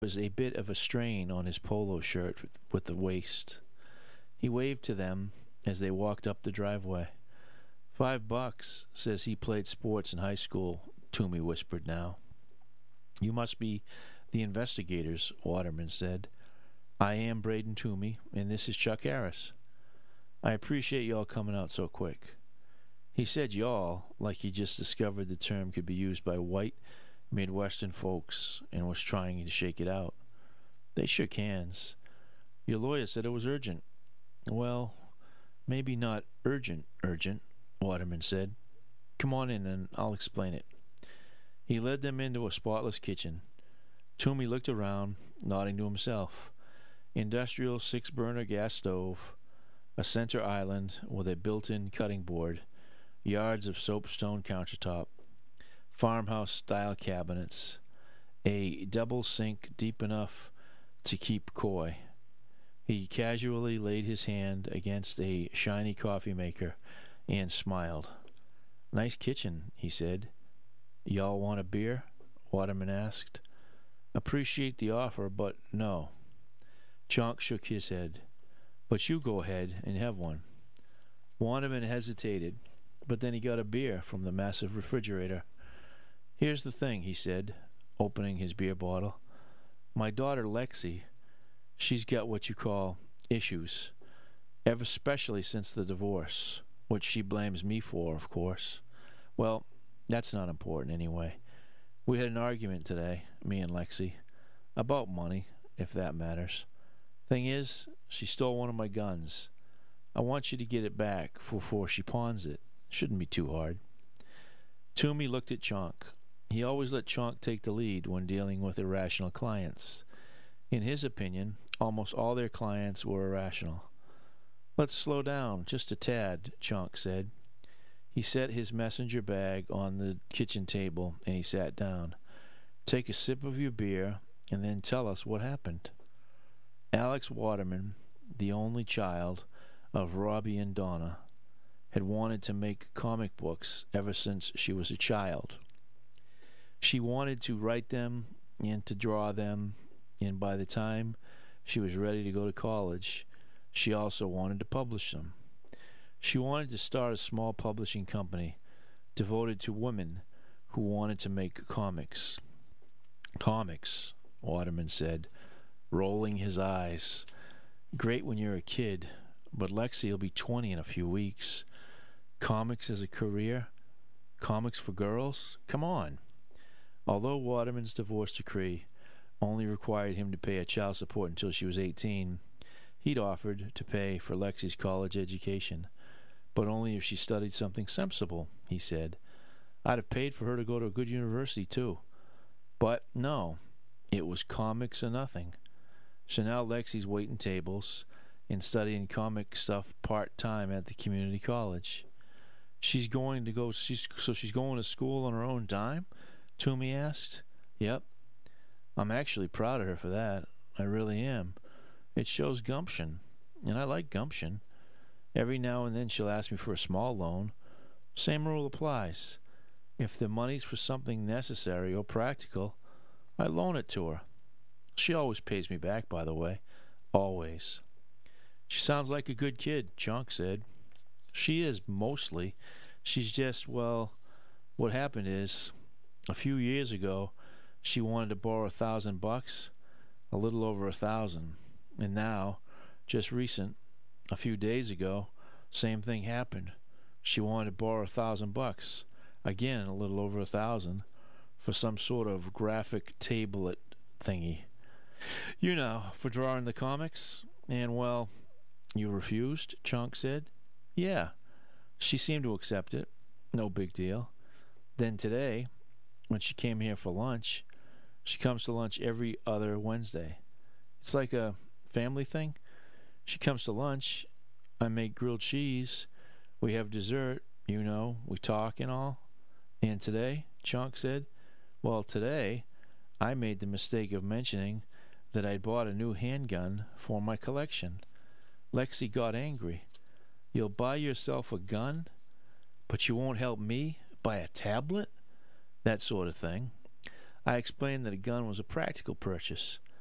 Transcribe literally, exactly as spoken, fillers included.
Was a bit of a strain on his polo shirt with the waist. He waved to them as they walked up the driveway. Five bucks, says he played sports in high school, Toomey whispered now. You must be the investigators, Waterman said. I am Braden Toomey, and this is Chuck Harris. I appreciate y'all coming out so quick. He said y'all like he just discovered the term could be used by white Midwestern folks and was trying to shake it out. They shook hands. Your lawyer said it was urgent. Well, maybe not urgent, urgent, Waterman said. Come on in and I'll explain it. He led them into a spotless kitchen. Toomey looked around, nodding to himself. Industrial six-burner gas stove, a center island with a built-in cutting board, yards of soapstone countertop, farmhouse-style cabinets, a double sink deep enough to keep koi. He casually laid his hand against a shiny coffee maker and smiled. Nice kitchen, he said. Y'all want a beer? Waterman asked. Appreciate the offer, but no. Chonk shook his head. But you go ahead and have one. Waterman hesitated, but then he got a beer from the massive refrigerator. Here's the thing, he said, opening his beer bottle. My daughter Lexi, she's got what you call issues, ever especially since the divorce, which she blames me for, of course. Well, that's not important anyway. We had an argument today, me and Lexi, about money, if that matters. Thing is, she stole one of my guns. I want you to get it back before she pawns it. Shouldn't be too hard. Toomey looked at Chonk. He always let Chonk take the lead when dealing with irrational clients. In his opinion, almost all their clients were irrational. Let's slow down just a tad, Chonk said. He set his messenger bag on the kitchen table and he sat down. Take a sip of your beer and then tell us what happened. Alex Waterman, the only child of Robbie and Donna, had wanted to make comic books ever since she was a child. She wanted to write them and to draw them, and by the time she was ready to go to college, she also wanted to publish them. She wanted to start a small publishing company devoted to women who wanted to make comics. Comics, Waterman said, rolling his eyes. Great when you're a kid, but Lexi will be twenty in a few weeks. Comics as a career? Comics for girls? Come on. Although Waterman's divorce decree only required him to pay a child support until she was eighteen, he'd offered to pay for Lexi's college education, but only if she studied something sensible, he said. I'd have paid for her to go to a good university, too. But no, it was comics or nothing. So now Lexi's waiting tables and studying comic stuff part-time at the community college. She's going to go, she's, so she's going to school on her own dime? Toomey asked. Yep. I'm actually proud of her for that. I really am. It shows gumption, and I like gumption. Every now and then she'll ask me for a small loan. Same rule applies. If the money's for something necessary or practical, I loan it to her. She always pays me back, by the way. Always. She sounds like a good kid, Chonk said. She is, mostly. She's just, well, what happened is, a few years ago, she wanted to borrow a thousand bucks, a little over a thousand. And now, just recent, a few days ago, same thing happened. She wanted to borrow a thousand bucks, again a little over a thousand, for some sort of graphic tablet thingy. You know, for drawing the comics. And, well, you refused, Chonk said. Yeah. She seemed to accept it. No big deal. Then today, when she came here for lunch, she comes to lunch every other Wednesday. It's like a family thing. She comes to lunch. I make grilled cheese. We have dessert. You know, we talk and all. And today, Chonk said, well, today, I made the mistake of mentioning that I'd bought a new handgun for my collection. Lexi got angry. You'll buy yourself a gun, but you won't help me buy a tablet? That sort of thing. I explained that a gun was a practical purchase.